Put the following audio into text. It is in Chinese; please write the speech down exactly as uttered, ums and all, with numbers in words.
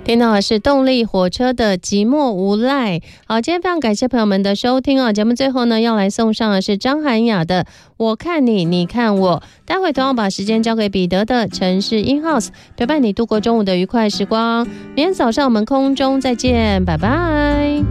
听到的是动力火车的寂寞无赖。好，今天非常感谢朋友们的收听哦。节目最后呢，要来送上的是张涵雅的我看你你看我。待会同样把时间交给彼得的城市 in house， 陪伴你度过中午的愉快时光。明天早上我们空中再见，拜拜。